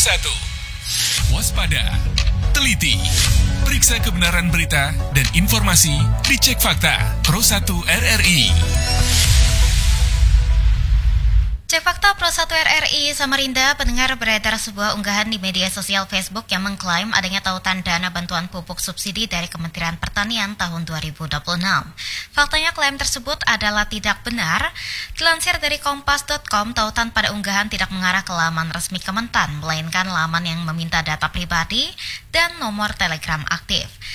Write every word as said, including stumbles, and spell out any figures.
satu. Waspada, teliti, periksa kebenaran berita dan informasi, dicek fakta. Pro satu R R I. Cek Fakta Pro satu R R I Samarinda, pendengar, beredar sebuah unggahan di media sosial Facebook yang mengklaim adanya tautan dana bantuan pupuk subsidi dari Kementerian Pertanian tahun dua ribu dua puluh enam. Faktanya klaim tersebut adalah tidak benar. Dilansir dari kompas titik com, tautan pada unggahan tidak mengarah ke laman resmi Kementan, melainkan laman yang meminta data pribadi dan nomor Telegram aktif.